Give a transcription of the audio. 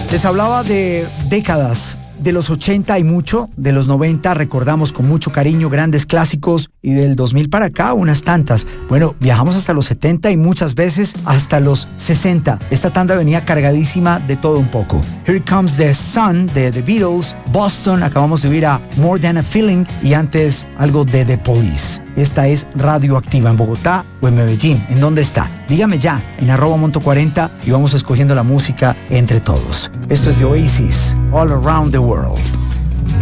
Les hablaba de décadas. De los 80 hay mucho, de los 90 recordamos con mucho cariño grandes clásicos y del 2000 para acá unas tantas. Bueno, viajamos hasta los 70 y muchas veces hasta los 60. Esta tanda venía cargadísima de todo un poco. Here Comes the Sun de The Beatles, Boston, acabamos de oír a More Than a Feeling y antes algo de The Police. Esta es Radioactiva en Bogotá o en Medellín. ¿En dónde está? Dígame ya en @Monto40 y vamos escogiendo la música entre todos. Esto es de Oasis, All Around the World.